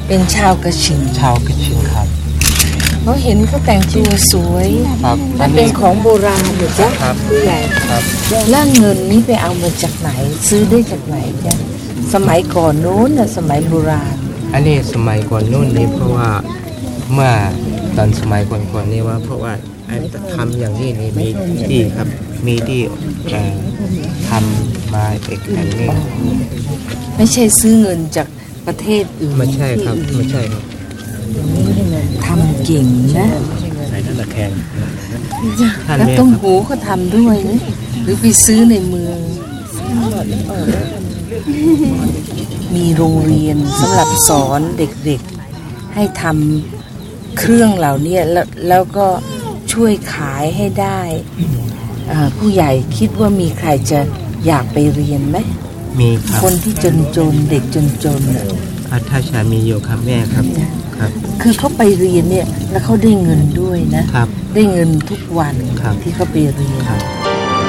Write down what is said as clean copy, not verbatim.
เป็นชาวกระชิงครับเขาเห็นเขาแต่งตัวสวยครับมันเป็นของโบราณเหรอจ๊ะผู้ใหญ่ครับแล้วเงินนี้ไปเอามาจากไหนซื้อได้จากไหนจ๊ะสมัยก่อนโน้นน่ะสมัยโบราณอันนี้สมัยก่อนนู่นนี่เพราะว่าเมื่อตอนสมัยก่อนๆนี่ว่าเพราะว่าทำอย่างนี้นี่มีที่ครับมีที่ทำมาเอกอันนี้ไม่ใช่ซื้อเงินจากประเทศอื่นไม่ใช่ครับไม่ใช่ครับทำเก่งนะใส่นั่นละแคงแล้วต้มหูก็ทำด้วยนะหรือไปซื้อในเมืองมีโรงเรียนสำหรับสอนเด็กๆให้ทำเครื่องเหล่านี้แล้วก็ช่วยขายให้ได้ผู้ใหญ่คิดว่ามีใครจะอยากไปเรียนไหมมีครับคนที่จนๆเด็กจนๆน่ะถ้าชามีอยู่ครับแม่ครับคือเขาไปเรียนเนี่ยแล้วเขาได้เงินด้วยนะครับได้เงินทุกวันที่เขาไปเรียน